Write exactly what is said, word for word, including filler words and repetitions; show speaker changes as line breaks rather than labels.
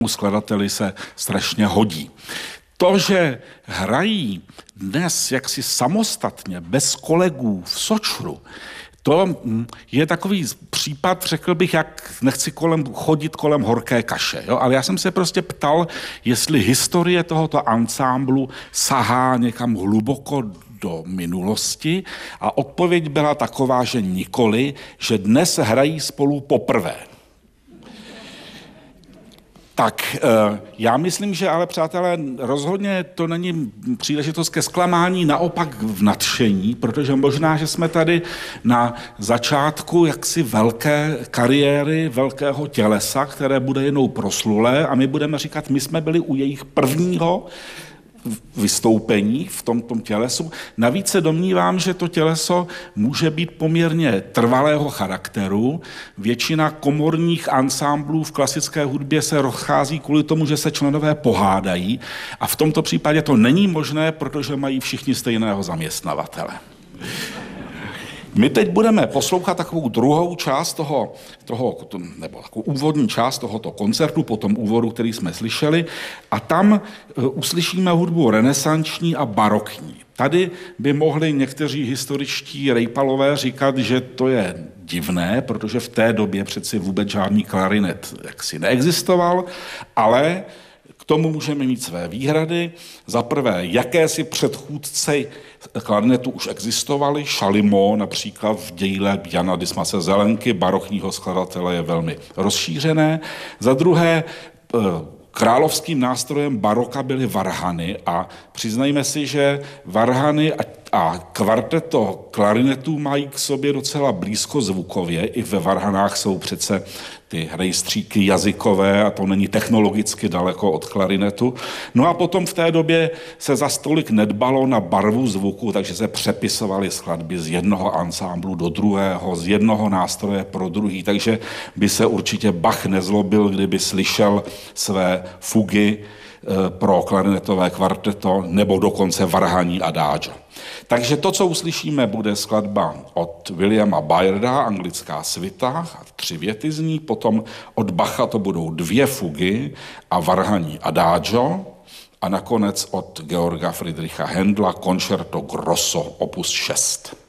skladateli se strašně hodí. To, že hrají dnes jaksi samostatně, bez kolegů v Sočru, to je takový případ, řekl bych, jak nechci kolem, chodit kolem horké kaše. Jo? Ale já jsem se prostě ptal, jestli historie tohoto ansámblu sahá někam hluboko do minulosti a odpověď byla taková, že nikoli, že dnes hrají spolu poprvé. Tak já myslím, že ale přátelé, rozhodně to není příležitost ke zklamání, naopak v nadšení, protože možná, že jsme tady na začátku jaksi velké kariéry, velkého tělesa, které bude jenom proslulé a my budeme říkat, my jsme byli u jejich prvního vystoupení v tom, tom tělesu. Navíc se domnívám, že to těleso může být poměrně trvalého charakteru. Většina komorních ansámblů v klasické hudbě se rozchází kvůli tomu, že se členové pohádají a v tomto případě to není možné, protože mají všichni stejného zaměstnavatele. My teď budeme poslouchat takovou druhou část toho, toho, nebo takovou úvodní část tohoto koncertu, po tom úvodu, který jsme slyšeli, a tam uslyšíme hudbu renesanční a barokní. Tady by mohli někteří historičtí rejpalové říkat, že to je divné, protože v té době přeci vůbec žádný klarinet jaksi neexistoval, ale k tomu můžeme mít své výhrady. Za prvé, jakési předchůdci klarinetu už existovaly. Chalumeau například v díle Jana Dismase Zelenky, barokního skladatele, je velmi rozšířené. Za druhé, královským nástrojem baroka byly varhany a přiznejme si, že varhany a kvarteto klarinetů mají k sobě docela blízko zvukově. I ve varhanách jsou přece ty rejstříky jazykové a to není technologicky daleko od klarinetu. No a potom v té době se za stolik nedbalo na barvu zvuku, takže se přepisovaly skladby z jednoho ansámblu do druhého, z jednoho nástroje pro druhý. Takže by se určitě Bach nezlobil, kdyby slyšel své fugy pro klarinetové kvarteto nebo dokonce varhaní adagio. Takže to, co uslyšíme, bude skladba od Williama Byarda, anglická svita, tři věty z ní, potom od Bacha to budou dvě fugy a varhaní adagio a nakonec od Georga Friedricha Händla Concerto Grosso opus šest.